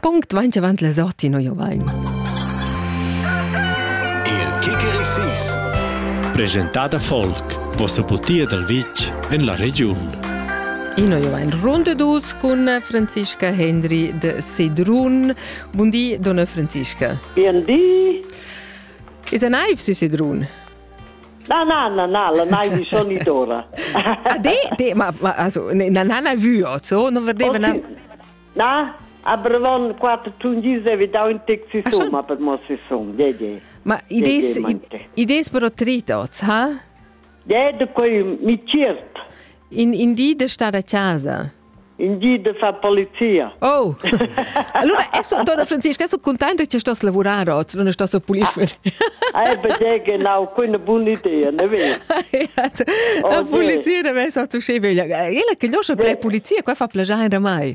punct vain avant les 8 no vain. Il Kikerissís. Presentata Folk, vostra putia del Vic in la regione. Ino io vain ronda dus con Francisca Henry de Sedrun. Buondì, donna Francisca. Buondì. Is a naiv su Sedrun? No, la naiv sono in d'ora. Ah, ma also, non ha vu, so, non vedeva na... No, aber von 4 Stunden vi da un texto insomma per mo se son, Ma idees però tritots, ha? De quei mi cert. In di de sta a casa. In di de fa polizia. Oh. Allora, donna Francisca, sono contenta che sto a lavorare oggi, non sto a pulire. Beh, genau, quella buona idea, ne vedi? La polizia deve essere tu sceveglia. E la che io so per la polizia, qua fa piacere mai.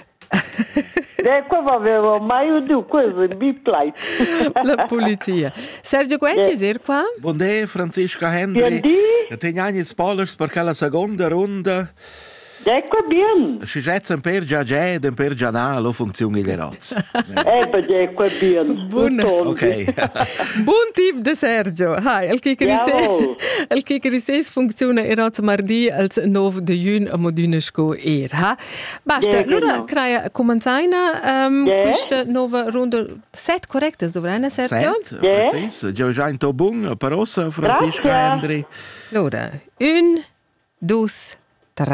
Qua avevo mai udito questo in biplay. La polizia. Sergio Guecci, sei qua? Buondì, Francisca Henry. Teniamo spoilers perché la seconda ronda... Ecco bien. Si schätzen per già e per già na, lo funziona gli rozzi. Beh, ecco bien. Ok. Buon tip de Sergio. Hai, al Kikerissés funziona eroz mardi als 9 de jun a modunesco ha? Basta, allora crea cominciaina questa nuova ronda. 7 correctes dovrà, Sergio? 7, precis. Già in to bun, parossa, Francisca Henry. Allora, 1, 2, 3.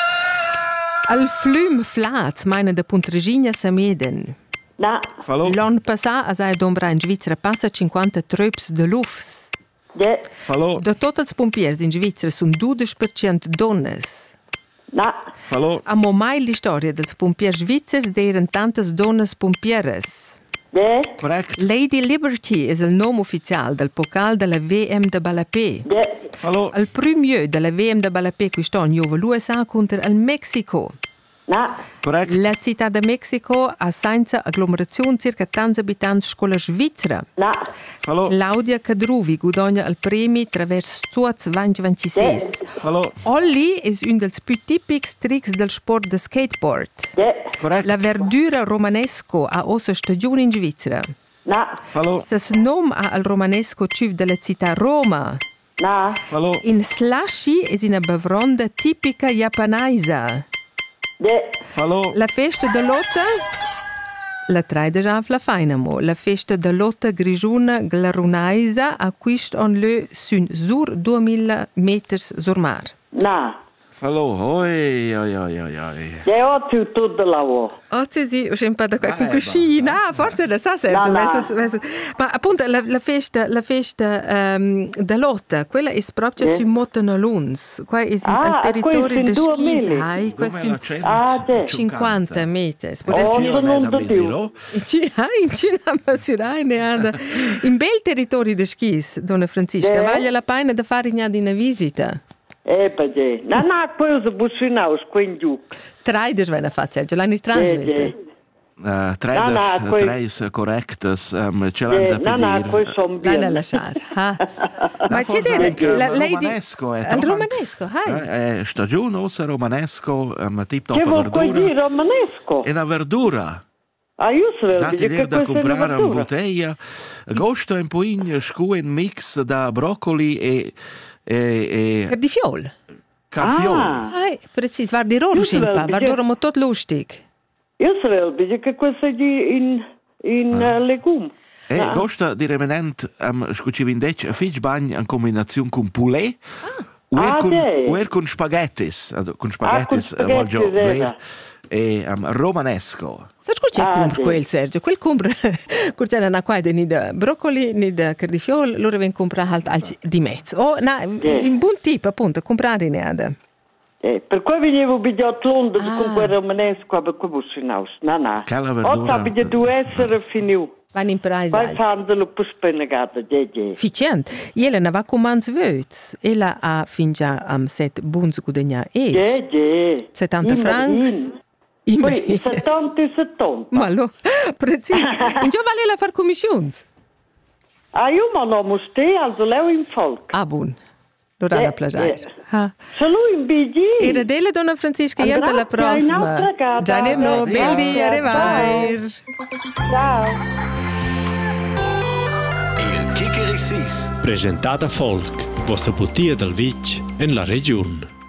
Al flum flats meine de Puntregina Sameden. Na. L'an passat a sai d'ombra in Svizzera passa 50 troops de lufs. Fallo. De tots els pompiers in Svizzera sun 12% donnes. Na. Fallo. Amo mai l'istoria dels pompiers svizzers d'eren tantes donnes pompieres. Correct. Lady Liberty és el nom oficial del pokal de la VM de Balapé. Fallo. El premier de la VM de Balapé quest'anno jove l'USA contro il Mexico. Na. Correct. La città de Mexico ha senza agglomerazione circa 10 abitanti scuola svizzera. Na. Fallo. Claudia Cadruvi guadagna il premio attraverso Suaz 2026. Fallo. Olli è un dels più tipici tricks del sport de skateboard. Correct. La verdura romanesco ha ossa stagione in Svizzera. Na. Fallo. Se nome ha il romanesco civ della città Roma. Na. Fallo. In slashy è una bevronda tipica japanese. Fallo. La festa de lotta la traide già la fainamo. La festa de lotta grigiuna glarunaisa acquist on le sun sur 2000 meters sur mar. Na. Fallo. Oi. Ho tutto da lavoro. Oggi sì, ho imparato con cucina. Forse la sa Sergio. Ma appunto la festa da lotta, quella è proprio su Motonaluns. Qua è il territorio di skis. Hai questi 50 metri. In Cina masurai ne ha in bel territorio di skis, donna Francisca. Vale la pena di fare una visita. Beh, na, quello businaus, quindi. Traders vai a fare, Sergio, l'hanno trasmesso. Traders correctes, ce l'hanno da No, questo sono L'hanno bien. lasciare. Ma c'è dire, lei romanesco, il romanesco, stagione ossa romanesco, tipo Che vuol verdura. dire romanesco? E la verdura. Io so Date che da questa è una comprare una verdura. bottiglia. Gosto un po' in un mix da broccoli e per di fiol. carfiol. Preciso, var di roro simpa, var dormo tot lustig. Io so che questo è in legum. E gosto di remenent scucivindec a fish bagn in combinazione con poulet. Uer con spaghettis, con spaghettis voglio bler e romanesco. Sa c'è quel Sergio, quel compra curciana na qua ni da broccoli ni da cardifiol, loro ven compra halt als di mezzo. Oh, na in buon tipo appunto comprare ne ada. Per cui venivo bigliotto Londra con quel romanesco a Bucinaus. No. Cala verdura. Oggi abbiamo due essere finito. Van in prijs Poi fanno per spennegata, Ficient. Jelle na va comans veuts. Ella ha fin già am set buns gudegna 70 francs. Poi 70. Ma lo, preciso. In già vale la far commissions. Io ma non muste, also leo in folk. Buon. Lorana Plagiare. Salut in BG. E da della donna Francisca, io alla prossima. Gianni, no, bel dia, arrivederci. Ciao. Il Chichirisis. Presentata Folk, vostra putia del Vic in la regione.